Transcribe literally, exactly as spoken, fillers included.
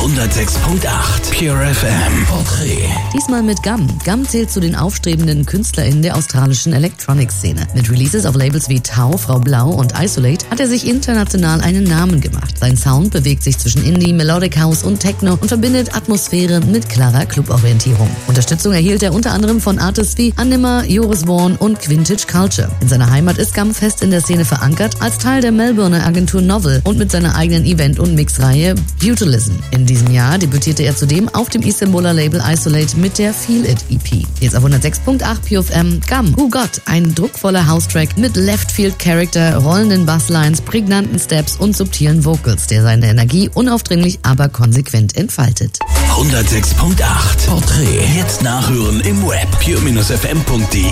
hundertsechs Komma acht Pure F M Porträt. Diesmal mit Gum. Gum zählt zu den aufstrebenden KünstlerInnen der australischen Electronic-Szene. Mit Releases auf Labels wie Tau, Frau Blau und Isolate hat er sich international einen Namen gemacht. Sein Sound bewegt sich zwischen Indie, Melodic House und Techno und verbindet Atmosphäre mit klarer Cluborientierung. Unterstützung erhielt er unter anderem von Artists wie Anima, Joris Vorn und Vintage Culture. In seiner Heimat ist Gum fest in der Szene verankert als Teil der Melbourner Agentur Novel und mit seiner eigenen Event- und Mixreihe Beautylism. In diesem Jahr debütierte er zudem auf dem Istanbuler Label Isolate mit der Feel It E P. Jetzt auf hundertsechs Komma acht Pure F M Gum, Who Got, ein druckvoller House-Track mit Left-Field-Character, rollenden Basslines, prägnanten Steps und subtilen Vocals, der seine Energie unaufdringlich, aber konsequent entfaltet. hundertsechs Komma acht Porträt. Jetzt nachhören im Web pure Bindestrich f m punkt d e.